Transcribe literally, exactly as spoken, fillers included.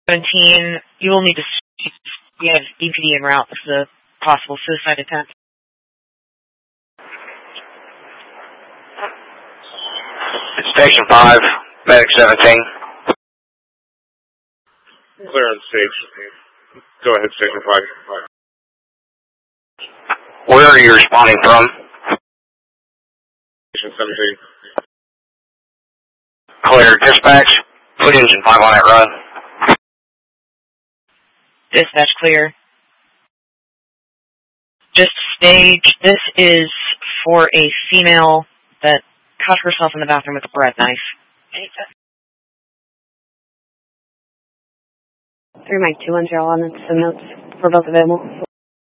seventeen, you will need to you have E P D en route. This is a possible suicide attempt. It's Station five, Medic seventeen. Clear on stage. Go ahead, Station five. Where are you responding from? Station seventeen. Clear. Dispatch, put engine five on that run. Dispatch clear. Just stage, this is for a female that cut herself in the bathroom with a bread knife. Three Mike two one zero on some notes for both available.